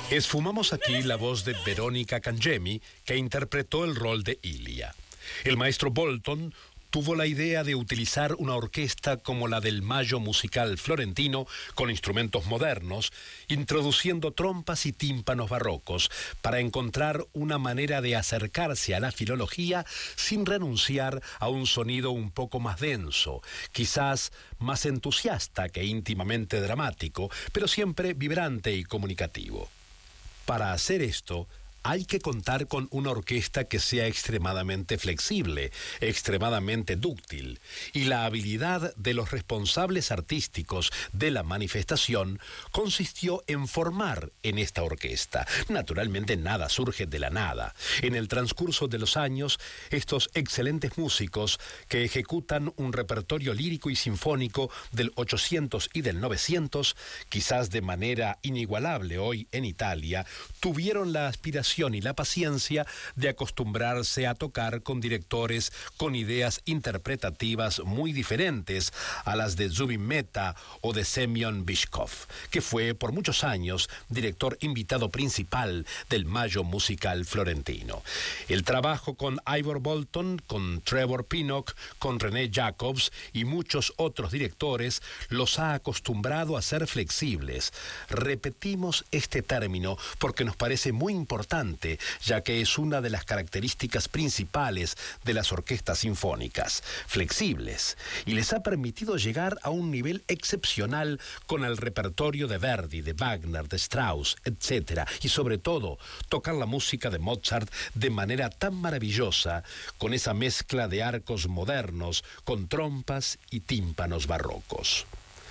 Esfumamos aquí la voz de Veronica Cangemi, que interpretó el rol de Ilia. El maestro Bolton tuvo la idea de utilizar una orquesta como la del Maggio Musical Florentino, con instrumentos modernos, introduciendo trompas y tímpanos barrocos, para encontrar una manera de acercarse a la filología sin renunciar a un sonido un poco más denso, quizás más entusiasta que íntimamente dramático, pero siempre vibrante y comunicativo. Para hacer esto, hay que contar con una orquesta que sea extremadamente flexible, extremadamente dúctil, y la habilidad de los responsables artísticos de la manifestación consistió en formar en esta orquesta. Naturalmente nada surge de la nada. En el transcurso de los años, estos excelentes músicos que ejecutan un repertorio lírico y sinfónico del 800 y del 900, quizás de manera inigualable hoy en Italia, tuvieron la aspiración y la paciencia de acostumbrarse a tocar con directores con ideas interpretativas muy diferentes a las de Zubin Mehta o de Semyon Bychkov, que fue por muchos años director invitado principal del Maggio Musical Florentino. El trabajo con Ivor Bolton, con Trevor Pinnock, con René Jacobs y muchos otros directores los ha acostumbrado a ser flexibles. Repetimos este término porque nos parece muy importante, ya que es una de las características principales de las orquestas sinfónicas, flexibles, y les ha permitido llegar a un nivel excepcional con el repertorio de Verdi, de Wagner, de Strauss, etc., y sobre todo tocar la música de Mozart de manera tan maravillosa, con esa mezcla de arcos modernos, con trompas y tímpanos barrocos.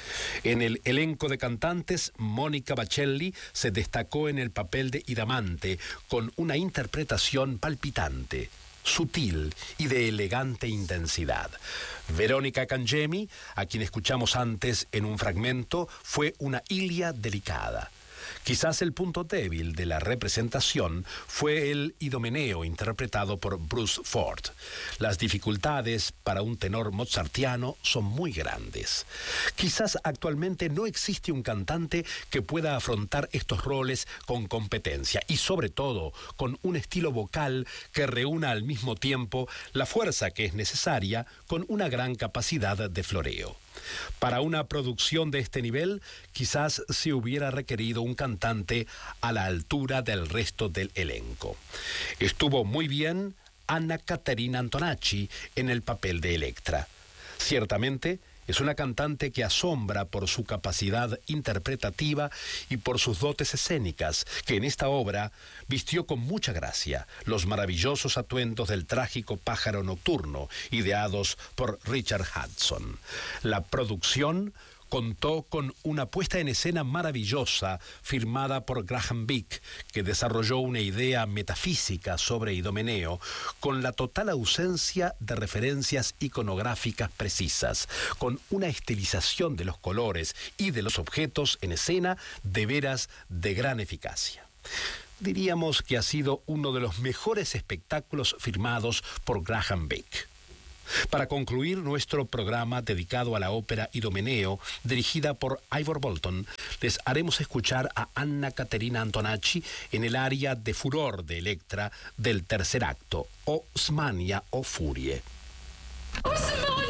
En el elenco de cantantes, Mónica Bacelli se destacó en el papel de Idamante, con una interpretación palpitante, sutil y de elegante intensidad. Veronica Cangemi, a quien escuchamos antes en un fragmento, fue una Ilia delicada. Quizás el punto débil de la representación fue el Idomeneo interpretado por Bruce Ford. Las dificultades para un tenor mozartiano son muy grandes. Quizás actualmente no existe un cantante que pueda afrontar estos roles con competencia y sobre todo con un estilo vocal que reúna al mismo tiempo la fuerza que es necesaria con una gran capacidad de floreo. Para una producción de este nivel, quizás se hubiera requerido un cantante a la altura del resto del elenco. Estuvo muy bien Anna Caterina Antonacci en el papel de Electra. Ciertamente, es una cantante que asombra por su capacidad interpretativa y por sus dotes escénicas, que en esta obra vistió con mucha gracia los maravillosos atuendos del trágico pájaro nocturno, ideados por Richard Hudson. La producción contó con una puesta en escena maravillosa firmada por Graham Beek, que desarrolló una idea metafísica sobre Idomeneo, con la total ausencia de referencias iconográficas precisas, con una estilización de los colores y de los objetos en escena de veras de gran eficacia. Diríamos que ha sido uno de los mejores espectáculos firmados por Graham Beek. Para concluir nuestro programa dedicado a la ópera Idomeneo, dirigida por Ivor Bolton, les haremos escuchar a Anna Caterina Antonacci en el aria de Furor de Electra del tercer acto, o Smania o Furie. Oh,